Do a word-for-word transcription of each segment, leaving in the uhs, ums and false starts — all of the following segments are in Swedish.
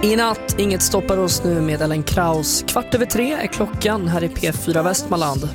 I natt, inget stoppar oss nu med Ellen Kraus. Kvart över tre är klockan här i P fyra Västmanland.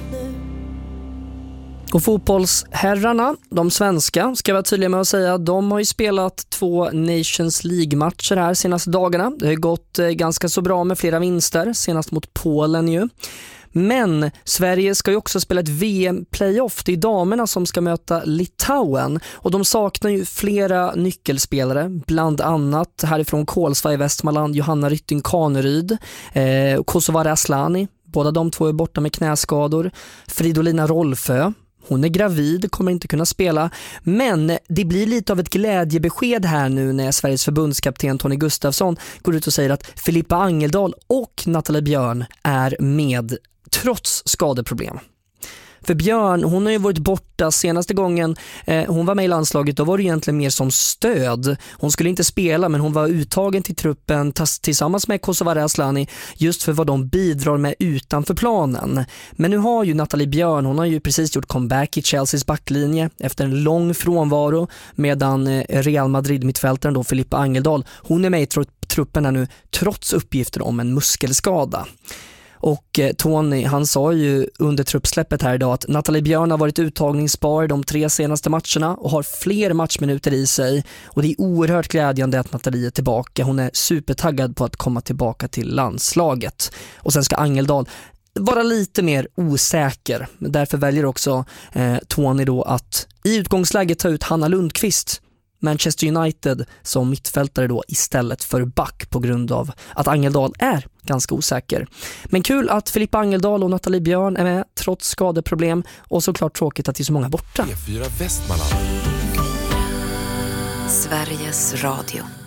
Och fotbollsherrarna, de svenska, ska vara tydliga med att säga, de har ju spelat två Nations League-matcher här senaste dagarna. Det har gått ganska så bra med flera vinster, senast mot Polen ju. Men Sverige ska ju också spela ett V M-playoff. Det är damerna som ska möta Litauen. Och de saknar ju flera nyckelspelare. Bland annat härifrån Kolsva i Västmanland, Johanna Rytting Kaneryd, eh, Kosovare Aslani. Båda de två är borta med knäskador. Fridolina Rolfö. Hon är gravid, kommer inte kunna spela. Men det blir lite av ett glädjebesked här nu när Sveriges förbundskapten Tony Gustafsson går ut och säger att Filippa Angeldal och Nathalie Björn är med trots skadeproblem. För Björn, hon har ju varit borta senaste gången eh, hon var med i landslaget, då var det egentligen mer som stöd. Hon skulle inte spela, men hon var uttagen till truppen tas- tillsammans med Kosovare Aslani just för vad de bidrar med utanför planen. Men nu har ju Nathalie Björn, hon har ju precis gjort comeback i Chelseas backlinje efter en lång frånvaro, medan eh, Real Madrid-mittfältaren då Filippa Angeldal, hon är med i tr- truppen här nu trots uppgifter om en muskelskada. Och Tony, han sa ju under truppsläppet här idag att Nathalie Björn har varit uttagningsbar de tre senaste matcherna och har fler matchminuter i sig. Och det är oerhört glädjande att Nathalie är tillbaka. Hon är supertaggad på att komma tillbaka till landslaget. Och sen ska Angeldal vara lite mer osäker. Därför väljer också eh, Tony då att i utgångsläget ta ut Hanna Lundqvist, Manchester United, som mittfältare då istället för back på grund av att Angeldal är ganska osäker. Men kul att Filippa Angeldal och Nathalie Björn är med trots skadeproblem, och såklart tråkigt att det är så många borta. P fyra Västmanland. Sveriges Radio.